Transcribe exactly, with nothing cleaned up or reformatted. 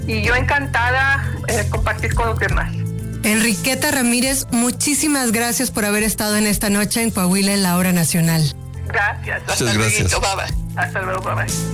y yo encantada de compartir con los demás. Enriqueta Ramírez, muchísimas gracias por haber estado en esta noche en Coahuila en la Hora Nacional. Gracias. Muchas gracias. Luego, bye bye. Hasta luego, bye bye.